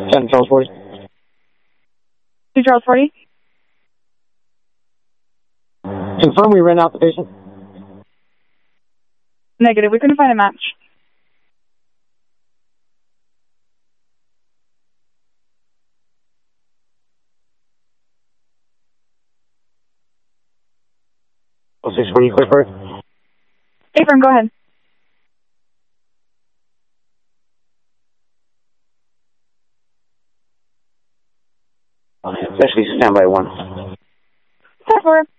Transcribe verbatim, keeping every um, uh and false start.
ten Charles forty. two Charles forty. Confirm we ran out the patient. Negative. We couldn't find a match. oh six forty, clear for it. Affirm, go ahead. Especially standby one. ten four.